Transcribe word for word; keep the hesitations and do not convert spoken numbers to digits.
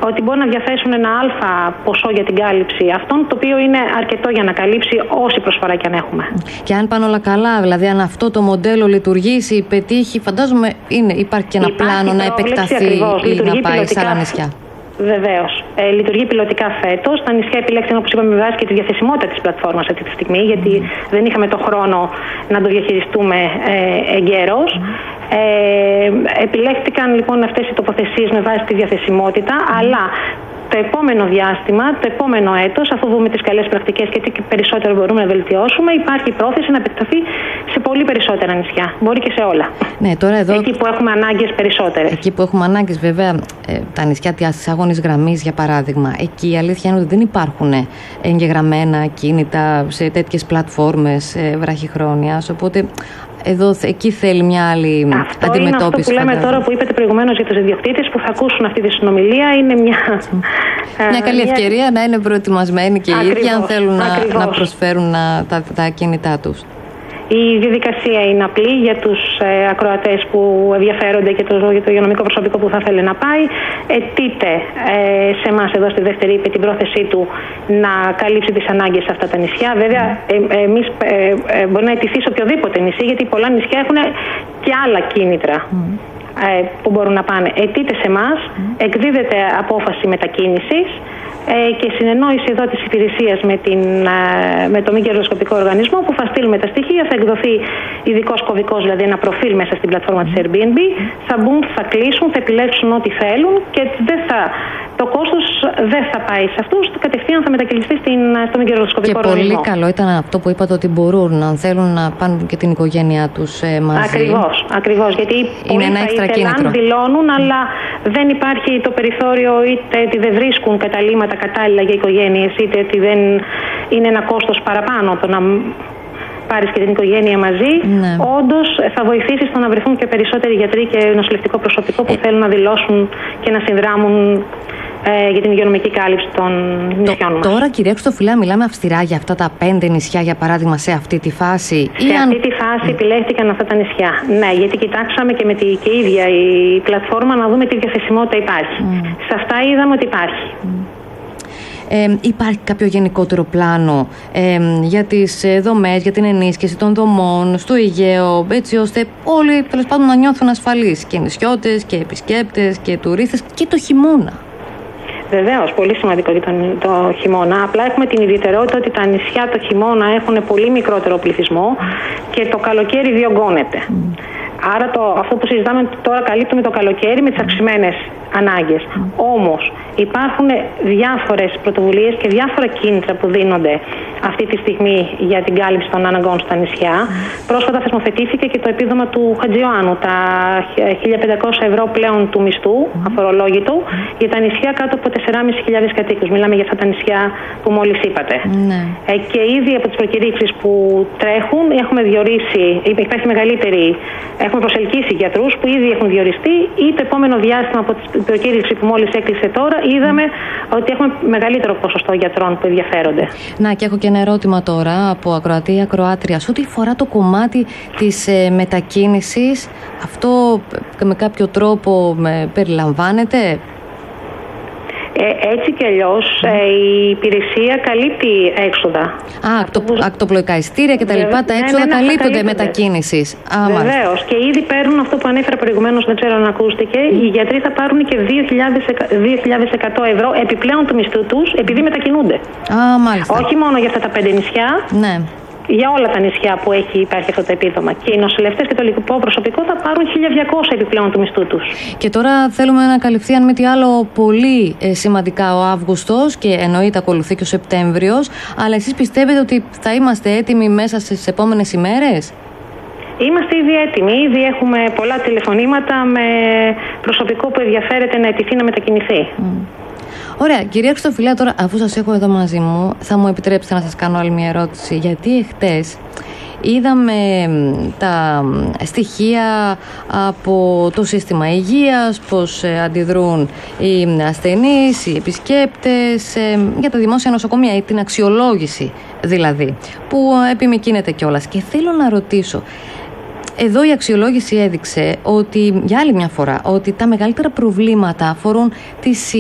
ότι μπορεί να διαθέσουν ένα αλφα ποσό για την κάλυψη αυτών, το οποίο είναι αρκετό για να καλύψει όση προσφορά και αν έχουμε. Και αν πάνε όλα καλά, δηλαδή αν αυτό το μοντέλο λειτουργήσει, πετύχει, φαντάζομαι είναι, υπάρχει και ένα υπάρχει πλάνο να επεκταθεί ακριβώς, ή να πάει σε άλλα νησιά. Βεβαίως. Ε, λειτουργεί πιλωτικά φέτος. Τα νησιά επιλέξαν, όπως είπαμε, με βάση και τη διαθεσιμότητα της πλατφόρμας αυτή τη στιγμή, γιατί mm. δεν είχαμε το χρόνο να το διαχειριστούμε ε, εγκαίρως. Mm. Ε, επιλέχθηκαν λοιπόν αυτές οι τοποθεσίες με βάση τη διαθεσιμότητα, mm. αλλά το επόμενο διάστημα, το επόμενο έτος, αφού δούμε τις καλές πρακτικές και τι περισσότερο μπορούμε να βελτιώσουμε, υπάρχει πρόθεση να επεκταθεί σε πολύ περισσότερα νησιά. Μπορεί και σε όλα. Ναι, τώρα εδώ... Εκεί που έχουμε ανάγκες περισσότερες. Εκεί που έχουμε ανάγκες, βέβαια, ε, τα νησιά της αγώνης γραμμής, για παράδειγμα, εκεί η αλήθεια είναι ότι δεν υπάρχουν εγγεγραμμένα κίνητα σε τέτοιες πλατφόρμες ε, βραχυχρόνιας. Οπότε εδώ, εκεί θέλει μια άλλη αυτό αντιμετώπιση. Είναι αυτό που λέμε φαντάζομαι. Τώρα που είπατε προηγουμένως για τους ιδιοκτήτες που θα ακούσουν αυτή τη συνομιλία. Είναι μια, μια καλή μια... ευκαιρία να είναι προετοιμασμένοι και οι ίδιοι αν θέλουν να, να προσφέρουν να, τα, τα κίνητά τους. Η διαδικασία είναι απλή για τους ε, ακροατές που ενδιαφέρονται και το, για το υγειονομικό προσωπικό που θα θέλει να πάει. Αιτείται ε, σε εμάς εδώ στη δεύτερη ΥΠΕ την πρόθεσή του να καλύψει τις ανάγκες σε αυτά τα νησιά. Βέβαια, ε, ε, εμείς ε, ε, μπορεί να αιτηθεί σε οποιοδήποτε νησί, γιατί πολλά νησιά έχουν και άλλα κίνητρα mm. ε, που μπορούν να πάνε. Αιτείται σε εμάς, mm. εκδίδεται απόφαση μετακίνησης και συνεννόηση εδώ της υπηρεσίας με, την, με το μη κερδοσκοπικό οργανισμό που θα στείλουμε τα στοιχεία, θα εκδοθεί ειδικός κωδικός, δηλαδή ένα προφίλ μέσα στην πλατφόρμα της Airbnb, θα μπουν, θα κλείσουν, θα επιλέξουν ό,τι θέλουν και δεν θα, το κόστος δεν θα πάει σε αυτούς, κατευθείαν θα μετακυλιστεί στην, στο μη κερδοσκοπικό οργανισμό. Και πολύ καλό ήταν αυτό που είπατε, ότι μπορούν, αν θέλουν, να πάνε και την οικογένειά τους ε, μαζί. Ακριβώς, ακριβώς, γιατί είναι ένα έξτρα κίνητρο. Δηλώνουν, αλλά δεν υπάρχει το περιθώριο, είτε ότι δεν βρίσκουν καταλήμματα κατάλληλα για οικογένειες, είτε ότι δεν είναι ένα κόστος παραπάνω το να πάρεις και την οικογένεια μαζί. Ναι. Όντως θα βοηθήσει στο να βρεθούν και περισσότεροι γιατροί και νοσηλευτικό προσωπικό που ε... θέλουν να δηλώσουν και να συνδράμουν ε, για την υγειονομική κάλυψη των νησιών μας. Τώρα, κυρία Χριστοφυλά, μιλάμε αυστηρά για αυτά τα πέντε νησιά, για παράδειγμα, σε αυτή τη φάση. Σε ή αυτή αν... τη φάση mm. επιλέχθηκαν αυτά τα νησιά. Ναι, γιατί κοιτάξαμε και με τη και ίδια η πλατφόρμα να δούμε τι διαθεσιμότητα υπάρχει. Mm. Σε αυτά είδαμε ότι υπάρχει. Mm. Ε, υπάρχει κάποιο γενικότερο πλάνο ε, για τις ε, δομές, για την ενίσχυση των δομών στο Αιγαίο, έτσι ώστε όλοι τέλος πάντων να νιώθουν ασφαλείς, και νησιώτες και επισκέπτες και τουρίστες, και το χειμώνα? Βεβαίως, πολύ σημαντικό το, το χειμώνα. Απλά έχουμε την ιδιαιτερότητα ότι τα νησιά το χειμώνα έχουν πολύ μικρότερο πληθυσμό και το καλοκαίρι διωγγώνεται. Mm. Άρα το, αυτό που συζητάμε τώρα καλύπτουμε το καλοκαίρι με τις αυξημένες ανάγκες. Mm. Όμως υπάρχουν διάφορες πρωτοβουλίες και διάφορα κίνητρα που δίνονται αυτή τη στιγμή για την κάλυψη των αναγκών στα νησιά. Mm. Πρόσφατα θεσμοθετήθηκε και το επίδομα του Χατζιωάννου, τα χίλια πεντακόσια ευρώ πλέον του μισθού, mm. αφορολόγητου, mm. για τα νησιά κάτω από τέσσερις χιλιάδες πεντακόσιους κατοίκους. Μιλάμε για αυτά τα νησιά που μόλις είπατε. Mm. Ε, και ήδη από τις προκηρύξεις που τρέχουν έχουμε διορίσει, υπάρχει μεγαλύτερη, έχουμε προσελκύσει γιατρούς που ήδη έχουν διοριστεί, ή το επόμενο διάστημα από την προκήρυξη που μόλις έκλεισε τώρα είδαμε mm. ότι έχουμε μεγαλύτερο ποσοστό γιατρών που ενδιαφέρονται. Να, και έχω και ένα ερώτημα τώρα από ακροατή ή ακροάτρια. Σε ό,τι αφορά το κομμάτι της ε, μετακίνησης, αυτό με κάποιο τρόπο με, περιλαμβάνεται? Ε, έτσι κι αλλιώς mm. ε, η υπηρεσία καλύπτει έξοδα. Α, ακτο, που... ακτοπλοϊκά ειστήρια και τα λοιπά, τα έξοδα ναι, ναι, καλύπτονται μετακίνησης. Βεβαίως. Και ήδη παίρνουν αυτό που ανέφερα προηγουμένως, δεν ξέρω αν ακούστηκε, mm. οι γιατροί θα πάρουν και δύο χιλιάδες εκατό ευρώ επιπλέον του μισθού τους επειδή μετακινούνται. Α, μάλιστα. Όχι μόνο για αυτά τα πέντε νησιά. Ναι. Για όλα τα νησιά που έχει, υπάρχει αυτό το επίδομα. Και οι νοσηλευτές και το λοιπό προσωπικό θα πάρουν χίλια διακόσια επιπλέον του μισθού τους. Και τώρα θέλουμε να καλυφθεί, αν μη τι άλλο, πολύ ε, σημαντικά ο Αύγουστος, και εννοείται ακολουθεί και ο Σεπτέμβριος. Αλλά εσείς πιστεύετε ότι θα είμαστε έτοιμοι μέσα στις επόμενες ημέρες? Είμαστε ήδη έτοιμοι. Ήδη έχουμε πολλά τηλεφωνήματα με προσωπικό που ενδιαφέρεται να αιτηθεί να μετακινηθεί. Mm. Ωραία, κυρία Χριστοφυλά, τώρα αφού σας έχω εδώ μαζί μου, θα μου επιτρέψετε να σας κάνω άλλη μια ερώτηση. Γιατί εχθές είδαμε τα στοιχεία από το σύστημα υγείας, πώς αντιδρούν οι ασθενείς, οι επισκέπτες για τα δημόσια νοσοκομεία, ή την αξιολόγηση δηλαδή, που επιμικρύνεται κιόλας. Και θέλω να ρωτήσω, εδώ η αξιολόγηση έδειξε ότι, για άλλη μια φορά, ότι τα μεγαλύτερα προβλήματα αφορούν τις